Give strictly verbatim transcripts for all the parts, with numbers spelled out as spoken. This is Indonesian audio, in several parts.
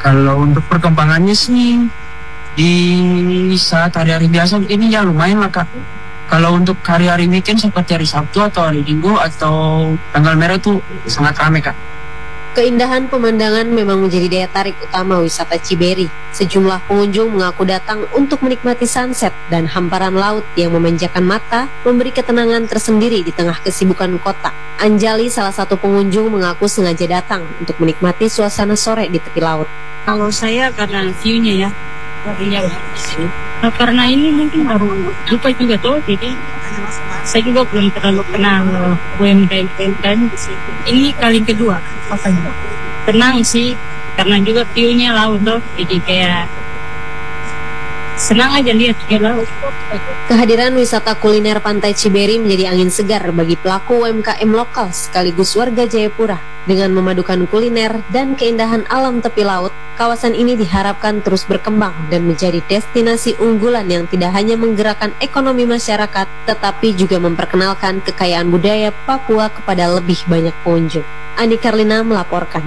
Kalau untuk perkembangannya sih di saat hari-hari biasa ini ya lumayan lah Kak. Kalau untuk hari-hari weekend seperti hari Sabtu atau hari Minggu atau tanggal merah tuh sangat ramai Kak. Keindahan pemandangan memang menjadi daya tarik utama wisata Ciberi. Sejumlah pengunjung mengaku datang untuk menikmati sunset dan hamparan laut yang memanjakan mata, memberi ketenangan tersendiri di tengah kesibukan kota. Anjali, salah satu pengunjung, mengaku sengaja datang untuk menikmati suasana sore di tepi laut. Kalau saya karena view-nya ya, view-nya bagus. Nah, karena ini mungkin baru lupa juga tuh, jadi saya juga belum terlalu kenal U M K M di situ. Ini kali kedua, makanya tenang sih, karena juga view-nya laut tuh, jadi kayak senang aja lihat ke laut. Kehadiran wisata kuliner Pantai Ciberi menjadi angin segar bagi pelaku U M K M lokal sekaligus warga Jayapura. Dengan memadukan kuliner dan keindahan alam tepi laut, kawasan ini diharapkan terus berkembang dan menjadi destinasi unggulan yang tidak hanya menggerakkan ekonomi masyarakat, tetapi juga memperkenalkan kekayaan budaya Papua kepada lebih banyak pengunjung. Andi Karlina melaporkan.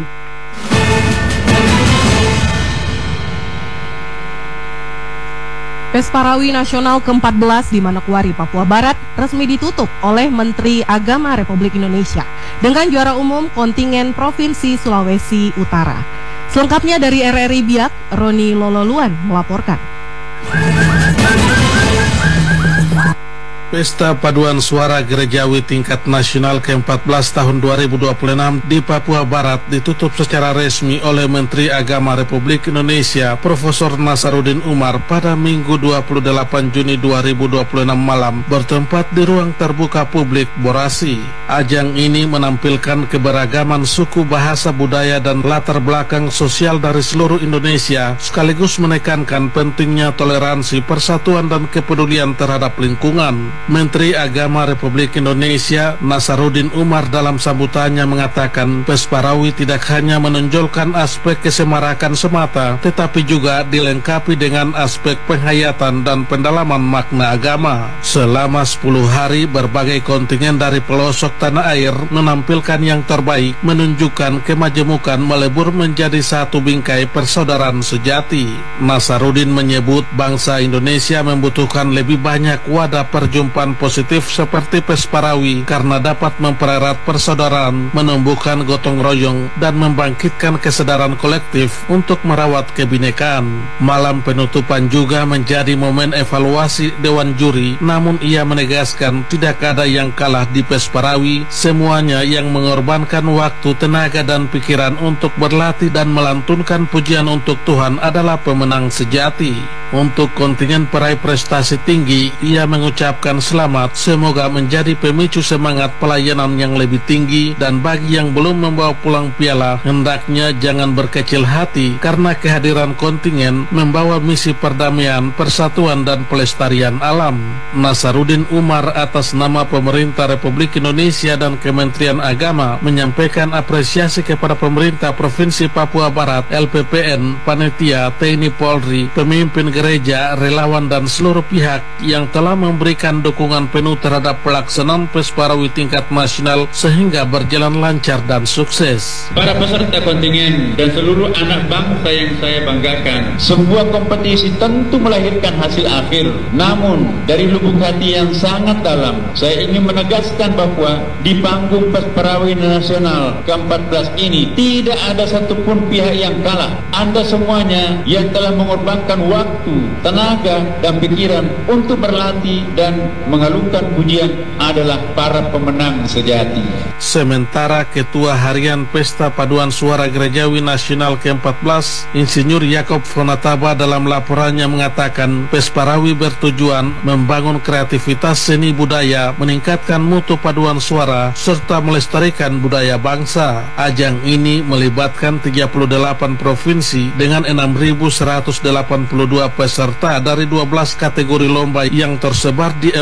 Pesparawi Nasional ke empat belas di Manokwari, Papua Barat resmi ditutup oleh Menteri Agama Republik Indonesia dengan juara umum kontingen Provinsi Sulawesi Utara. Selengkapnya dari R R I Biak, Roni Lololuan melaporkan. Pesta Paduan Suara Gerejawi tingkat nasional ke empat belas tahun dua ribu dua puluh enam di Papua Barat ditutup secara resmi oleh Menteri Agama Republik Indonesia Profesor Nasaruddin Umar pada Minggu dua puluh delapan Juni dua ribu dua puluh enam malam bertempat di ruang terbuka publik Borasi. Ajang ini menampilkan keberagaman suku, bahasa, budaya, dan latar belakang sosial dari seluruh Indonesia, sekaligus menekankan pentingnya toleransi, persatuan, dan kepedulian terhadap lingkungan. Menteri Agama Republik Indonesia Nasaruddin Umar dalam sambutannya mengatakan Pesparawi tidak hanya menonjolkan aspek kesemarakan semata, tetapi juga dilengkapi dengan aspek penghayatan dan pendalaman makna agama. Selama sepuluh hari, berbagai kontingen dari pelosok tanah air menampilkan yang terbaik, menunjukkan kemajemukan melebur menjadi satu bingkai persaudaraan sejati. Nasaruddin menyebut bangsa Indonesia membutuhkan lebih banyak wadah perjumpaan positif seperti Pesparawi karena dapat mempererat persaudaraan, menumbuhkan gotong royong, dan membangkitkan kesadaran kolektif untuk merawat kebinekaan. Malam penutupan juga menjadi momen evaluasi Dewan Juri, namun ia menegaskan tidak ada yang kalah di Pesparawi, semuanya yang mengorbankan waktu, tenaga, dan pikiran untuk berlatih dan melantunkan pujian untuk Tuhan adalah pemenang sejati. Untuk kontingen peraih prestasi tinggi, ia mengucapkan selamat, semoga menjadi pemicu semangat pelayanan yang lebih tinggi, dan bagi yang belum membawa pulang piala, hendaknya jangan berkecil hati karena kehadiran kontingen membawa misi perdamaian, persatuan, dan pelestarian alam. Nasaruddin Umar atas nama pemerintah Republik Indonesia dan Kementerian Agama menyampaikan apresiasi kepada pemerintah Provinsi Papua Barat, L P P N, panitia, T N I Polri, pemimpin gereja, relawan, dan seluruh pihak yang telah memberikan dukungan penuh terhadap pelaksanaan Pesparawi tingkat nasional sehingga berjalan lancar dan sukses. Para peserta kontingen dan seluruh anak bangsa yang saya banggakan, sebuah kompetisi tentu melahirkan hasil akhir. Namun dari lubuk hati yang sangat dalam, saya ingin menegaskan bahwa di panggung Pesparawi nasional ke empat belas ini tidak ada satupun pihak yang kalah. Anda semuanya yang telah mengorbankan waktu, tenaga, dan pikiran untuk berlatih dan mengalungkan pujian adalah para pemenang sejati. Sementara Ketua Harian Pesta Paduan Suara Gerejawi Nasional ke empat belas, Insinyur Yakob Fonataba dalam laporannya mengatakan Pesparawi bertujuan membangun kreativitas seni budaya, meningkatkan mutu paduan suara, serta melestarikan budaya bangsa. Ajang ini melibatkan tiga puluh delapan provinsi dengan enam ribu seratus delapan puluh dua peserta dari dua belas kategori lomba yang tersebar di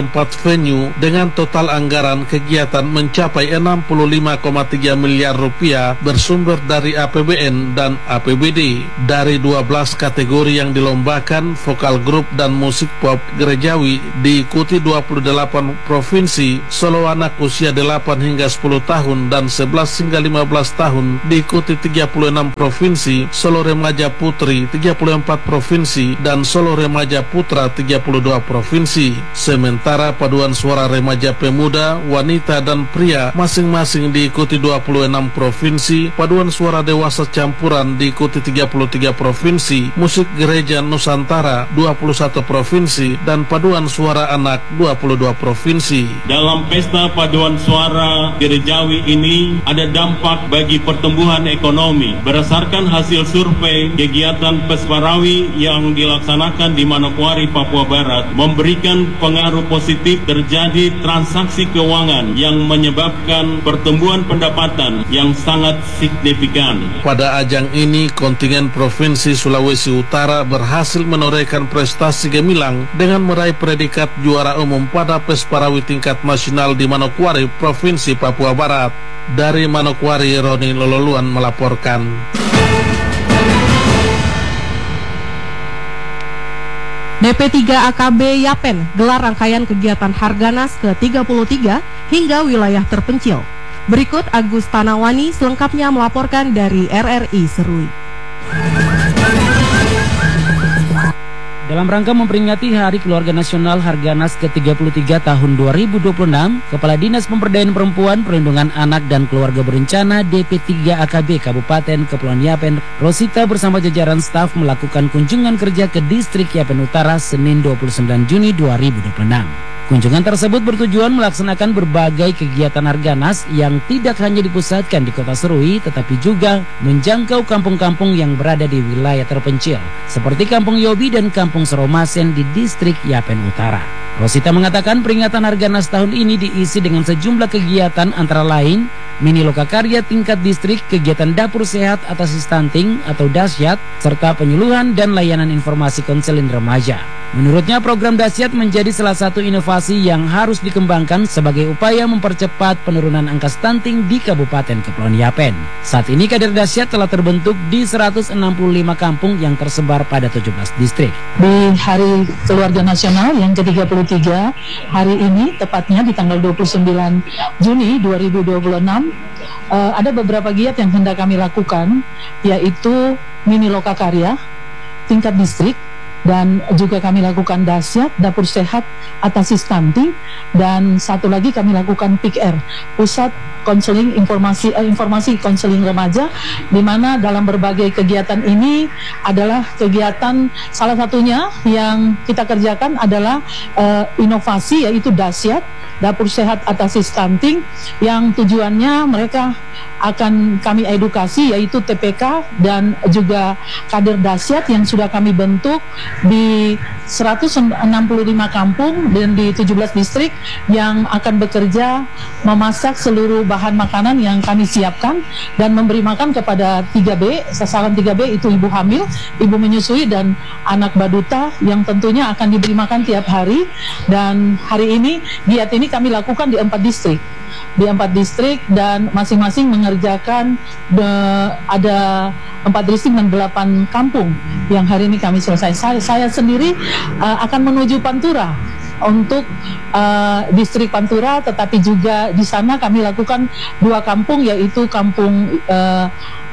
empat venue dengan total anggaran kegiatan mencapai enam puluh lima koma tiga miliar rupiah bersumber dari A P B N dan A P B D. Dari dua belas kategori yang dilombakan, vokal grup dan musik pop gerejawi diikuti dua puluh delapan provinsi, solo anak usia delapan hingga sepuluh tahun dan sebelas hingga lima belas tahun diikuti tiga puluh enam provinsi, solo remaja putri tiga puluh empat provinsi dan solo remaja putra tiga puluh dua provinsi. Sementara paduan suara remaja pemuda, wanita dan pria masing-masing diikuti dua puluh enam provinsi, paduan suara dewasa campuran diikuti tiga puluh tiga provinsi, musik gereja Nusantara dua puluh satu provinsi dan paduan suara anak dua puluh dua provinsi. Dalam pesta paduan suara gerejawi ini ada dampak bagi pertumbuhan ekonomi. Berdasarkan hasil survei, kegiatan Pesparawi yang dilaksanakan di Manokwari, Papua Barat memberikan pengaruh positif, terjadi transaksi keuangan yang menyebabkan pertumbuhan pendapatan yang sangat signifikan. Pada ajang ini, kontingen Provinsi Sulawesi Utara berhasil menorehkan prestasi gemilang dengan meraih predikat juara umum pada Pesparawi tingkat nasional di Manokwari, Provinsi Papua Barat. Dari Manokwari, Roni Lololuan melaporkan. D P tiga A K B Yapen gelar rangkaian kegiatan Harganas ke tiga puluh tiga hingga wilayah terpencil. Berikut Agus Tanawani selengkapnya melaporkan dari R R I Serui. Dalam rangka memperingati Hari Keluarga Nasional Harganas ke tiga puluh tiga tahun dua ribu dua puluh enam, Kepala Dinas Pemberdayaan Perempuan, Perlindungan Anak dan Keluarga Berencana D P tiga A K B Kabupaten Kepulauan Yapen, Rosita bersama jajaran staf melakukan kunjungan kerja ke Distrik Yapen Utara Senin dua puluh sembilan Juni dua ribu dua puluh enam. Kunjungan tersebut bertujuan melaksanakan berbagai kegiatan Harganas yang tidak hanya dipusatkan di Kota Serui, tetapi juga menjangkau kampung-kampung yang berada di wilayah terpencil, seperti Kampung Yobi dan Kampung Seromasen di Distrik Yapen Utara. Rosita mengatakan peringatan Harganas tahun ini diisi dengan sejumlah kegiatan antara lain mini lokakarya tingkat distrik, kegiatan dapur sehat atasi stunting atau dasyat, serta penyuluhan dan layanan informasi konseling remaja. Menurutnya program dasyat menjadi salah satu inovasi yang harus dikembangkan sebagai upaya mempercepat penurunan angka stunting di Kabupaten Kepulauan Yapen. Saat ini kader dasyat telah terbentuk di seratus enam puluh lima kampung yang tersebar pada tujuh belas distrik. Di Hari Keluarga Nasional yang ke tiga puluh tiga, hari ini tepatnya di tanggal dua puluh sembilan Juni dua ribu dua puluh enam, uh, ada beberapa giat yang hendak kami lakukan, yaitu mini lokakarya tingkat distrik, dan juga kami lakukan dasyat, dapur sehat, atasi stunting, dan satu lagi kami lakukan P I K R, pusat konseling informasi eh, informasi konseling remaja, di mana dalam berbagai kegiatan ini adalah kegiatan salah satunya yang kita kerjakan adalah uh, inovasi, yaitu dasyat, dapur sehat atasi stunting, yang tujuannya mereka akan kami edukasi, yaitu T P K dan juga kader dasyat yang sudah kami bentuk di seratus enam puluh lima kampung dan di tujuh belas distrik, yang akan bekerja memasak seluruh bahan makanan yang kami siapkan dan memberi makan kepada tiga B. Sasaran tiga B itu ibu hamil, ibu menyusui, dan anak baduta yang tentunya akan diberi makan tiap hari. Dan hari ini giat ini kami lakukan di empat distrik di empat distrik dan masing-masing mengerjakan de, ada empat distrik dan delapan kampung yang hari ini kami selesai. Saya, saya sendiri uh, akan menuju Pantura untuk uh, distrik Pantura, tetapi juga di sana kami lakukan dua kampung, yaitu kampung uh,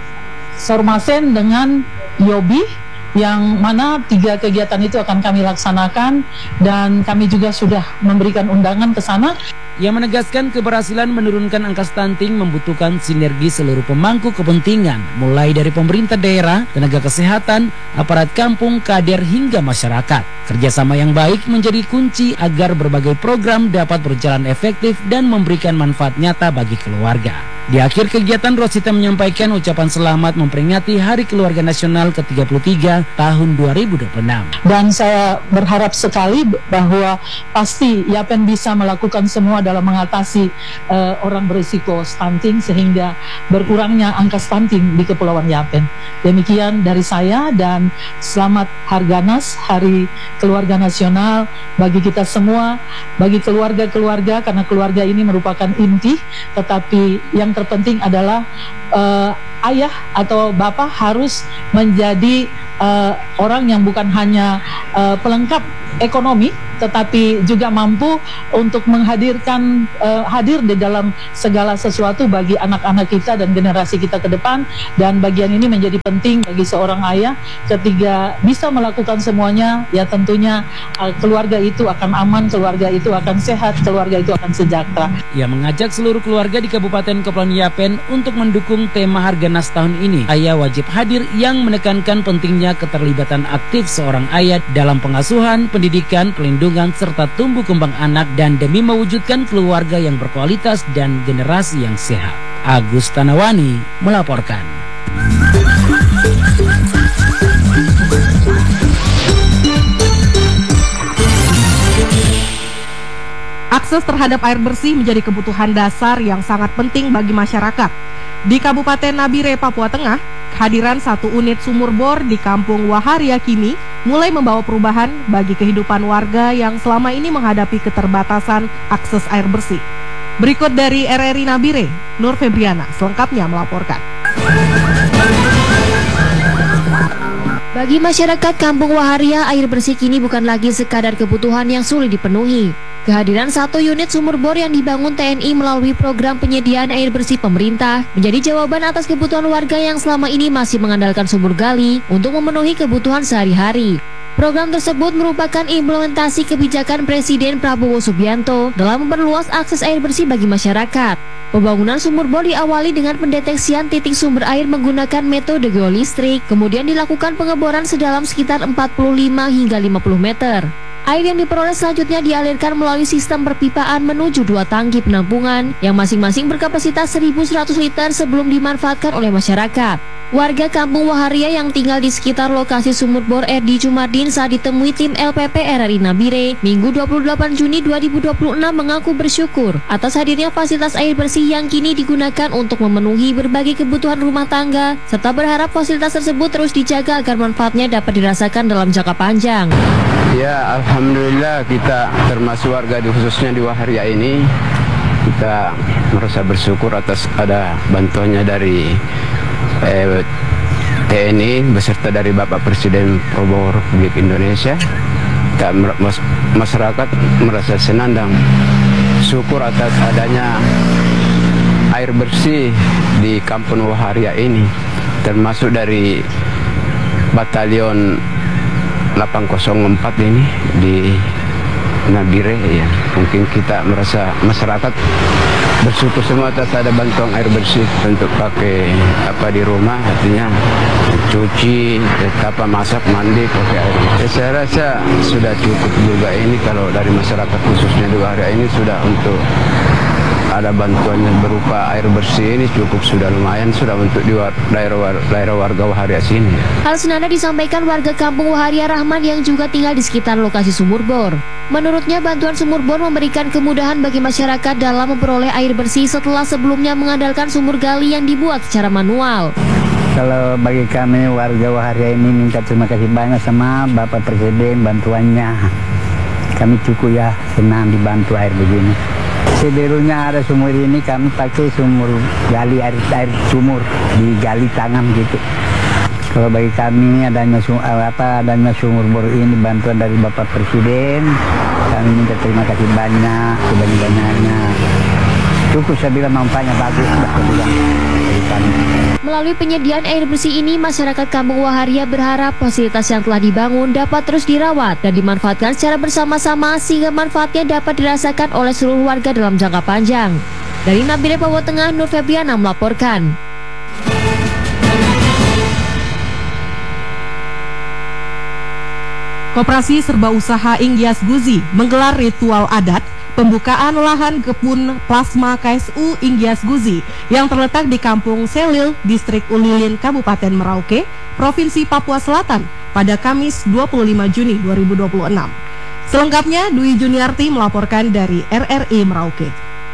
Sormasen dengan Yobi, yang mana tiga kegiatan itu akan kami laksanakan, dan kami juga sudah memberikan undangan ke sana. Ia menegaskan keberhasilan menurunkan angka stunting membutuhkan sinergi seluruh pemangku kepentingan, mulai dari pemerintah daerah, tenaga kesehatan, aparat kampung, kader, hingga masyarakat. Kerjasama yang baik menjadi kunci agar berbagai program dapat berjalan efektif dan memberikan manfaat nyata bagi keluarga. Di akhir kegiatan, Rosita menyampaikan ucapan selamat memperingati Hari Keluarga Nasional ke tiga puluh tiga tahun dua ribu dua puluh enam. Dan saya berharap sekali bahwa pasti Yapen bisa melakukan semua dalam mengatasi uh, orang berisiko stunting sehingga berkurangnya angka stunting di Kepulauan Yapen. Demikian dari saya dan selamat Harganas, Hari Keluarga Nasional bagi kita semua, bagi keluarga-keluarga, karena keluarga ini merupakan inti, tetapi yang terpenting adalah uh, ayah atau bapak harus menjadi uh, orang yang bukan hanya uh, pelengkap ekonomi, tetapi juga mampu untuk menghadirkan uh, hadir di dalam segala sesuatu bagi anak-anak kita dan generasi kita ke depan. Dan bagian ini menjadi penting bagi seorang ayah ketika bisa melakukan semuanya, ya tentunya uh, keluarga itu akan aman, keluarga itu akan sehat, keluarga itu akan sejahtera. Ia mengajak seluruh keluarga di Kabupaten Kepulauan Yapen untuk mendukung tema Harganas tahun ini. Ayah wajib hadir, yang menekankan pentingnya keterlibatan aktif seorang ayah dalam pengasuhan, pendidikan, pelindungan, serta tumbuh kembang anak, dan demi mewujudkan keluarga yang berkualitas dan generasi yang sehat. Agus Tanawani melaporkan. Akses terhadap air bersih menjadi kebutuhan dasar yang sangat penting bagi masyarakat. Di Kabupaten Nabire, Papua Tengah, kehadiran satu unit sumur bor di Kampung Waharia kini mulai membawa perubahan bagi kehidupan warga yang selama ini menghadapi keterbatasan akses air bersih. Berikut dari R R I Nabire, Nur Febriana selengkapnya melaporkan. Bagi masyarakat Kampung Waharia, air bersih kini bukan lagi sekadar kebutuhan yang sulit dipenuhi. Kehadiran satu unit sumur bor yang dibangun T N I melalui program penyediaan air bersih pemerintah menjadi jawaban atas kebutuhan warga yang selama ini masih mengandalkan sumur gali untuk memenuhi kebutuhan sehari-hari. Program tersebut merupakan implementasi kebijakan Presiden Prabowo Subianto dalam memperluas akses air bersih bagi masyarakat. Pembangunan sumur bor diawali dengan pendeteksian titik sumber air menggunakan metode geolistrik, kemudian dilakukan pengeboran sedalam sekitar empat puluh lima hingga lima puluh meter. Air yang diperoleh selanjutnya dialirkan melalui sistem perpipaan menuju dua tangki penampungan yang masing-masing berkapasitas seribu seratus liter sebelum dimanfaatkan oleh masyarakat. Warga Kampung Waharia yang tinggal di sekitar lokasi sumur bor R D Jumardin saat ditemui tim L P P R R I Nabire Minggu dua puluh delapan Juni dua ribu dua puluh enam mengaku bersyukur atas hadirnya fasilitas air bersih yang kini digunakan untuk memenuhi berbagai kebutuhan rumah tangga, serta berharap fasilitas tersebut terus dijaga agar manfaatnya dapat dirasakan dalam jangka panjang. Ya, alhamdulillah kita termasuk warga di khususnya di Waharia ini, kita merasa bersyukur atas ada bantuannya dari eh, T N I beserta dari Bapak Presiden Prabowo Republik Indonesia. Kita, mas, masyarakat merasa senang dan syukur atas adanya air bersih di Kampung Waharia ini, termasuk dari Batalion delapan nol empat ini di Nabire. Ya, mungkin kita merasa masyarakat bersyukur semua atas ada bantuan air bersih untuk pakai apa di rumah, artinya cuci, apa masak, mandi pakai air bersih. Saya rasa sudah cukup juga ini kalau dari masyarakat khususnya di Waharia ini sudah untuk ada bantuan yang berupa air bersih ini cukup sudah lumayan sudah untuk di daerah daerah warga Waharia sini. Hal senada disampaikan warga Kampung Waharia Rahman yang juga tinggal di sekitar lokasi sumur bor. Menurutnya bantuan sumur bor memberikan kemudahan bagi masyarakat dalam memperoleh air bersih setelah sebelumnya mengandalkan sumur gali yang dibuat secara manual. Kalau bagi kami warga Waharia ini minta terima kasih banyak sama Bapak Presiden bantuannya. Kami cukup ya senang dibantu air begini. Sebelumnya ada sumur ini kami pakai sumur gali air, air sumur digali tangan gitu. Kalau bagi kami adanya apa adanya sumur bor ini bantuan dari Bapak Presiden, kami minta terima kasih banyak sebanyak-banyaknya. Cukup saya bilang manfaatnya bagus sudah kebilang dari kami. Melalui penyediaan air bersih ini, masyarakat Kampung Waharia berharap fasilitas yang telah dibangun dapat terus dirawat dan dimanfaatkan secara bersama-sama sehingga manfaatnya dapat dirasakan oleh seluruh warga dalam jangka panjang. Dari Nabire, Papua Tengah, Nur Febriana melaporkan. Koperasi Serba Usaha Inggias Guzi menggelar ritual adat pembukaan lahan kebun plasma K S U Inggias Guzi yang terletak di Kampung Selil, Distrik Ulilin, Kabupaten Merauke, Provinsi Papua Selatan pada Kamis dua puluh lima Juni dua ribu dua puluh enam. Selengkapnya Dwi Juniarti melaporkan dari R R I Merauke.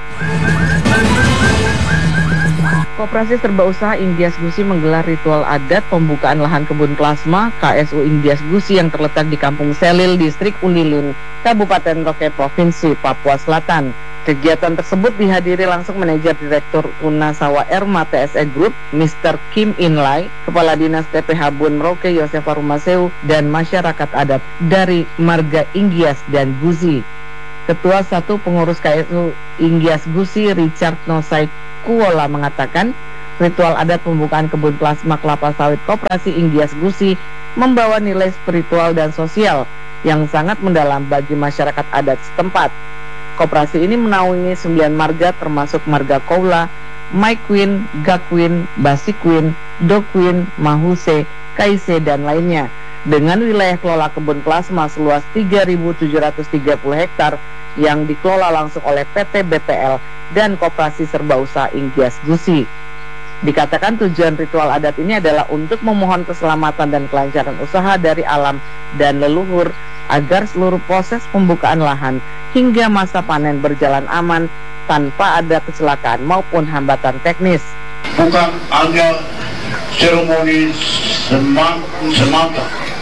Koperasi Serba Usaha Inggias Guzi menggelar ritual adat pembukaan lahan kebun plasma K S U Inggias Guzi yang terletak di Kampung Selil, Distrik Ulilin, Kabupaten Merauke, Provinsi Papua Selatan. Kegiatan tersebut dihadiri langsung Manajer Direktur Unasawa Erma T S E Group, Mister Kim Inlay, Kepala Dinas T P H Bun Merauke Yosefa Rumaseu, dan masyarakat adat dari Marga Inggias dan Guzi. Ketua satu Pengurus K S U Inggias Guzi Richard Nosai Kuola mengatakan, ritual adat pembukaan kebun plasma kelapa sawit Koperasi Inggias Guzi membawa nilai spiritual dan sosial yang sangat mendalam bagi masyarakat adat setempat. Koperasi ini menaungi sembilan marga termasuk marga Koula, Maikwin, Gakwin, Basikwin, Dokwin, Mahuse, Kaise, dan lainnya. Dengan wilayah kelola kebun plasma seluas tiga ribu tujuh ratus tiga puluh hektar yang dikelola langsung oleh P T B P L dan Koperasi Serba Usaha Inggias Guzi. Dikatakan tujuan ritual adat ini adalah untuk memohon keselamatan dan kelancaran usaha dari alam dan leluhur agar seluruh proses pembukaan lahan hingga masa panen berjalan aman tanpa ada kecelakaan maupun hambatan teknis. Bukan hanya seremoni semata,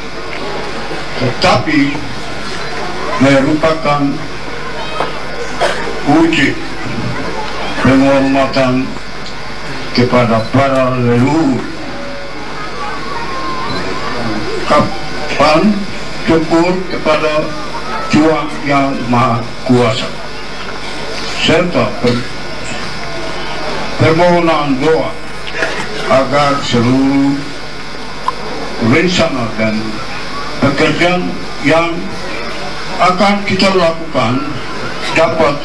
tetapi merupakan wujud penghormatan kepada para leluhur. Kapan syukur kepada Tuhan Yang Maha Kuasa, serta per, permohonan doa agar seluruh rencana dan pekerjaan yang akan kita lakukan dapat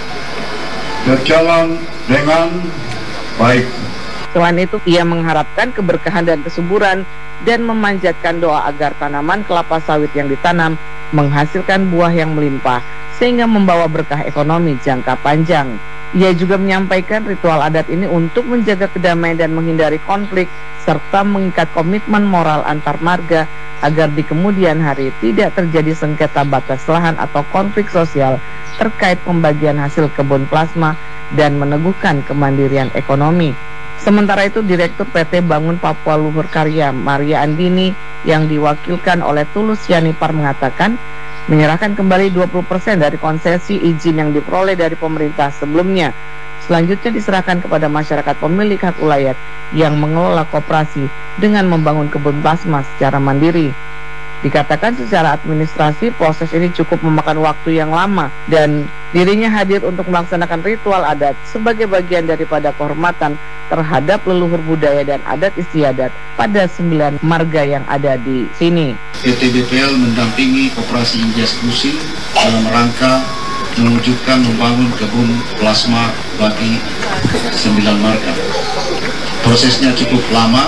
berjalan dengan baik. Selain itu, ia mengharapkan keberkahan dan kesuburan dan memanjatkan doa agar tanaman kelapa sawit yang ditanam menghasilkan buah yang melimpah sehingga membawa berkah ekonomi jangka panjang. Ia juga menyampaikan ritual adat ini untuk menjaga kedamaian dan menghindari konflik serta mengikat komitmen moral antar marga agar di kemudian hari tidak terjadi sengketa batas lahan atau konflik sosial terkait pembagian hasil kebun plasma dan meneguhkan kemandirian ekonomi. Sementara itu, Direktur P T Bangun Papua Luhur Karya Maria Andini yang diwakilkan oleh Tulus Yanipar mengatakan menyerahkan kembali dua puluh persen dari konsesi izin yang diperoleh dari pemerintah sebelumnya. Selanjutnya diserahkan kepada masyarakat pemilik hak ulayat yang mengelola koperasi dengan membangun kebun plasma secara mandiri. Dikatakan secara administrasi proses ini cukup memakan waktu yang lama dan dirinya hadir untuk melaksanakan ritual adat sebagai bagian daripada kehormatan terhadap leluhur budaya dan adat istiadat pada sembilan marga yang ada di sini. P T B P L mendampingi Koperasi Inggias Guzi dalam rangka mewujudkan membangun kebun plasma bagi sembilan marga. Prosesnya cukup lama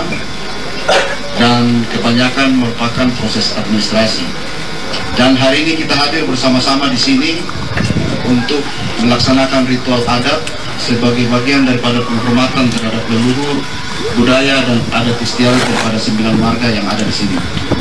dan kebanyakan merupakan proses administrasi. Dan hari ini kita hadir bersama-sama di sini untuk melaksanakan ritual adat sebagai bagian daripada penghormatan terhadap leluhur, budaya dan adat istiadat daripada sembilan marga yang ada di sini.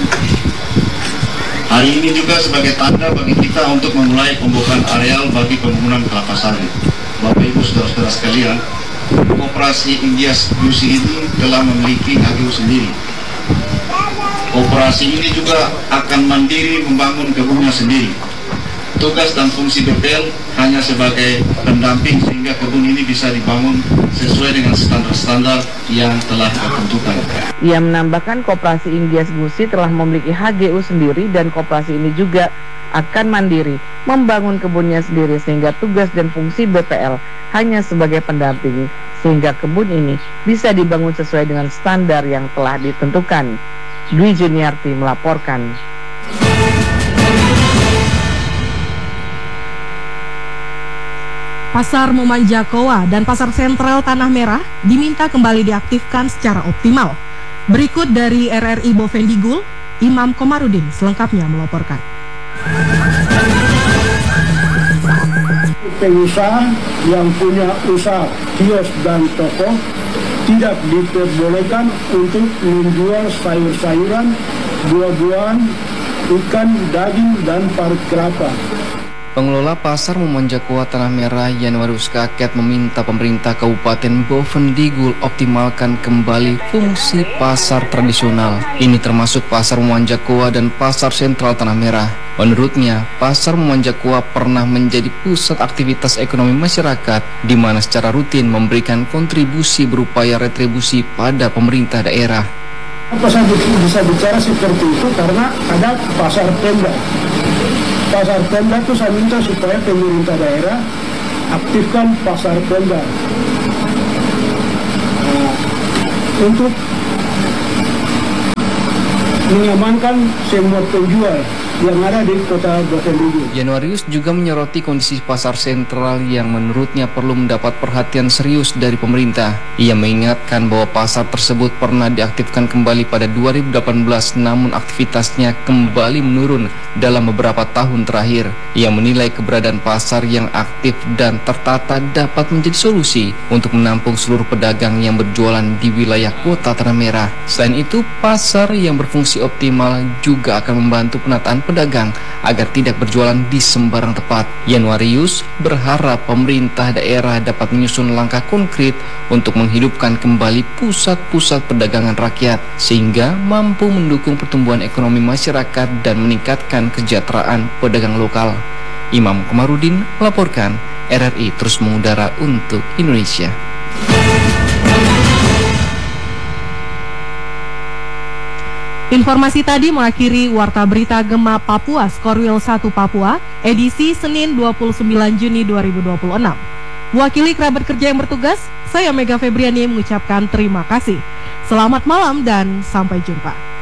Hari ini juga sebagai tanda bagi kita untuk memulai pembukaan areal bagi pembangunan kelapa sawit. Bapak Ibu saudara-saudara sekalian, Koperasi Inggias Guzi ini telah memiliki H G U sendiri. Koperasi ini juga akan mandiri membangun kebunnya sendiri. Tugas dan fungsi B P L hanya sebagai pendamping sehingga kebun ini bisa dibangun sesuai dengan standar-standar yang telah ditentukan. Ia menambahkan Koperasi Inggias Guzi telah memiliki H G U sendiri dan koperasi ini juga akan mandiri membangun kebunnya sendiri sehingga tugas dan fungsi B P L hanya sebagai pendamping sehingga kebun ini bisa dibangun sesuai dengan standar yang telah ditentukan. Dwi Juniarti melaporkan. Pasar Mumanjakowa dan Pasar Sentral Tanah Merah diminta kembali diaktifkan secara optimal. Berikut dari R R I Bovendigul, Imam Komarudin selengkapnya melaporkan. pengusaha yang punya usaha kios dan toko tidak diperbolehkan untuk menjual sayur-sayuran, buah-buahan, ikan, daging, dan paruh kelapa. Pengelola Pasar Mumanjakoa Tanah Merah Januarius Kaket meminta pemerintah Kabupaten Bovendigul optimalkan kembali fungsi pasar tradisional. Ini termasuk Pasar Mumanjakoa dan Pasar Sentral Tanah Merah. Menurutnya, Pasar Mumanjakoa pernah menjadi pusat aktivitas ekonomi masyarakat di mana secara rutin memberikan kontribusi berupaya retribusi pada pemerintah daerah. Apa saya bisa bicara seperti itu karena ada pasar Pemda. Pasar Pemda itu saya minta supaya pemerintah daerah aktifkan pasar Pemda nah, untuk mengamankan semua penjual yang ada di kota Bovendigul. Januarius juga menyoroti kondisi pasar sentral yang menurutnya perlu mendapat perhatian serius dari pemerintah. Ia mengingatkan bahwa pasar tersebut pernah diaktifkan kembali pada dua ribu delapan belas, namun aktivitasnya kembali menurun dalam beberapa tahun terakhir. Ia menilai keberadaan pasar yang aktif dan tertata dapat menjadi solusi untuk menampung seluruh pedagang yang berjualan di wilayah kota Tanah Merah. Selain itu, pasar yang berfungsi optimal juga akan membantu penataan pedagang agar tidak berjualan di sembarang tempat. Januarius berharap pemerintah daerah dapat menyusun langkah konkret untuk menghidupkan kembali pusat-pusat perdagangan rakyat sehingga mampu mendukung pertumbuhan ekonomi masyarakat dan meningkatkan kesejahteraan pedagang lokal. Imam Komarudin melaporkan, R R I terus mengudara untuk Indonesia. Informasi tadi mengakhiri Warta Berita Gema Papua Skorwil satu Papua edisi Senin dua puluh sembilan Juni dua ribu dua puluh enam. Mewakili kerabat kerja yang bertugas, saya Mega Febriani mengucapkan terima kasih. Selamat malam dan sampai jumpa.